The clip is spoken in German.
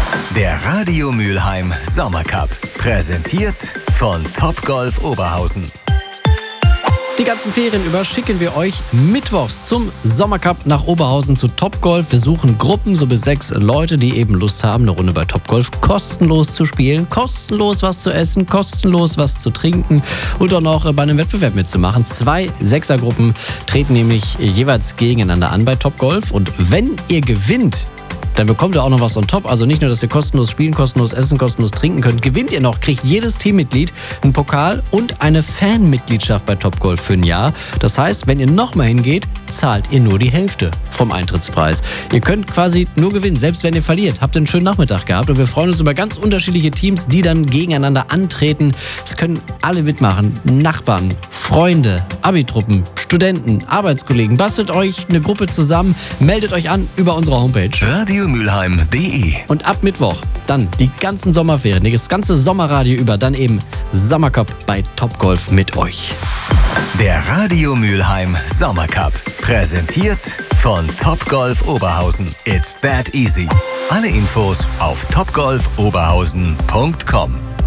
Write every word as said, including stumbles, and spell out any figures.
Der Radio Mülheim Sommercup. Präsentiert von Topgolf Oberhausen. Die ganzen Ferien über schicken wir euch mittwochs zum Sommercup nach Oberhausen zu Topgolf. Wir suchen Gruppen, so bis sechs Leute, die eben Lust haben, eine Runde bei Topgolf kostenlos zu spielen, kostenlos was zu essen, kostenlos was zu trinken und auch noch bei einem Wettbewerb mitzumachen. Zwei Sechsergruppen treten nämlich jeweils gegeneinander an bei Topgolf. Und wenn ihr gewinnt, dann bekommt ihr auch noch was on top. Also nicht nur, dass ihr kostenlos spielen, kostenlos essen, kostenlos trinken könnt. Gewinnt ihr noch, kriegt jedes Teammitglied einen Pokal und eine Fanmitgliedschaft bei Topgolf für ein Jahr. Das heißt, wenn ihr nochmal hingeht, zahlt ihr nur die Hälfte vom Eintrittspreis. Ihr könnt quasi nur gewinnen, selbst wenn ihr verliert. Habt einen schönen Nachmittag gehabt und wir freuen uns über ganz unterschiedliche Teams, die dann gegeneinander antreten. Es können alle mitmachen. Nachbarn, Freunde, Abitruppen, Studenten, Arbeitskollegen. Bastelt euch eine Gruppe zusammen, meldet euch an über unsere Homepage. radio mülheim punkt de. Und ab Mittwoch dann die ganzen Sommerferien, das ganze Sommerradio über, dann eben Sommercup bei Topgolf mit euch. Der Radio Mülheim Sommercup. Präsentiert von Topgolf Oberhausen. It's that easy. Alle Infos auf topgolf oberhausen punkt com.